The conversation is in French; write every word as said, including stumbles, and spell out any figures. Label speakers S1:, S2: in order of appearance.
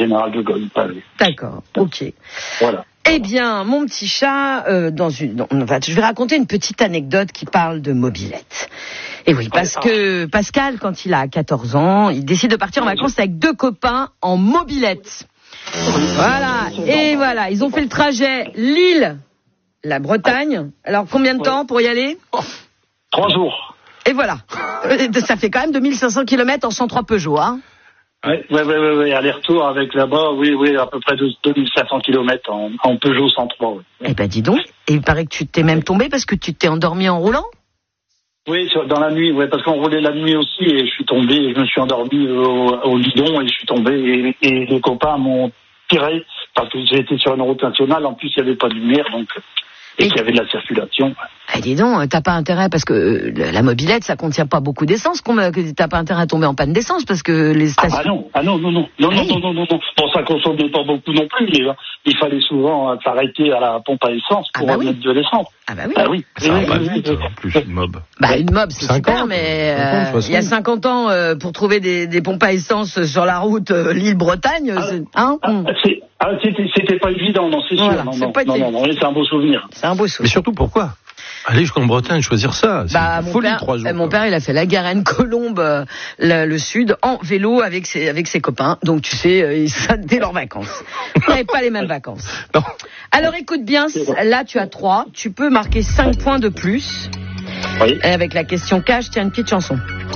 S1: Général de Gaulle.
S2: D'accord, ok.
S1: Voilà.
S2: Eh bien, mon petit chat, euh, dans une, dans, enfin, je vais raconter une petite anecdote qui parle de mobilette. Et oui, parce que Pascal, quand il a quatorze ans, il décide de partir en vacances avec deux copains en mobilette. Voilà, et voilà, ils ont fait le trajet Lille, la Bretagne. Alors, combien de temps pour y aller ?
S1: Trois jours.
S2: Et voilà, ça fait quand même deux mille cinq cents kilomètres en cent trois Peugeot, hein.
S1: Oui, oui, oui, oui, oui. Aller-retour avec là-bas, oui, oui, à peu près deux mille cinq cents kilomètres en, en Peugeot cent trois. Oui.
S2: Eh ben, dis donc, et il paraît que tu t'es même tombé parce que tu t'es endormi en roulant ?
S1: Oui, dans la nuit, ouais, parce qu'on roulait la nuit aussi et je suis tombé, et je me suis endormi au, au guidon et je suis tombé et, et les copains m'ont tiré parce que j'ai été sur une route nationale, en plus il n'y avait pas de lumière donc et, et qu'il y avait de la circulation.
S2: Eh, dis donc, t'as pas intérêt parce que euh, la mobilette ça contient pas beaucoup d'essence, que t'as pas intérêt à tomber en panne d'essence parce que les stations.
S1: Ah, ah non, ah non, non, non, non,
S2: hey.
S1: non, non, non, non. Bon, ça consommait pas beaucoup non plus, mais euh, il fallait souvent euh, s'arrêter à la pompe à essence pour
S2: ah bah oui.
S1: mettre de l'essence.
S2: Ah bah oui.
S1: Ah oui.
S3: Ça
S1: oui,
S3: va pas
S1: oui,
S3: vite,
S1: oui,
S3: en plus, une mob.
S2: Bah une mob c'est
S3: cinquante,
S2: super, mais
S3: cinquante,
S2: euh, il y a cinquante ans euh, pour trouver des, des pompes à essence sur la route euh, Lille-Bretagne,
S1: ah,
S2: c'est, hein
S1: ah, c'est, ah, c'était, c'était pas évident, non, c'est
S2: voilà,
S1: sûr. Non,
S2: c'est
S1: non,
S2: pas
S1: non, non, non, c'est un beau souvenir.
S2: C'est un beau
S3: Mais
S2: souvenir.
S3: surtout, pourquoi aller jusqu'en Bretagne, choisir ça, c'est
S2: bah,
S3: une
S2: mon
S3: folie,
S2: père,
S3: trois jours.
S2: euh, mon père, il a fait la Garenne-Colombe, euh, le, le sud, en vélo avec ses, avec ses copains. Donc, tu sais, euh, ça, dès leurs vacances. Ils n'avaient pas les mêmes vacances.
S3: Non.
S2: Alors, écoute bien, là, tu as trois. Tu peux marquer cinq points de plus.
S1: Oui.
S2: Et avec la question cash, tiens, une petite chanson.